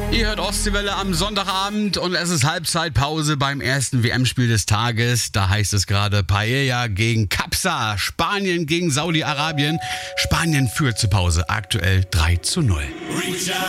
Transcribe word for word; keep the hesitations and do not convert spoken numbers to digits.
Ihr hört Ostseewelle am Sonntagabend und es ist Halbzeitpause beim ersten W M-Spiel des Tages. Da heißt es gerade Paella gegen Capsa, Spanien gegen Saudi-Arabien. Spanien führt zur Pause aktuell drei zu null.